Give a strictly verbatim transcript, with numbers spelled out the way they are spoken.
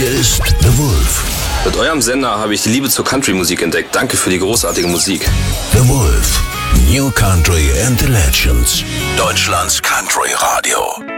Hier ist The Wolf. Mit eurem Sender habe ich die Liebe zur Country-Musik entdeckt. Danke für die großartige Musik. The Wolf. New Country and the Legends. Deutschlands Country Radio.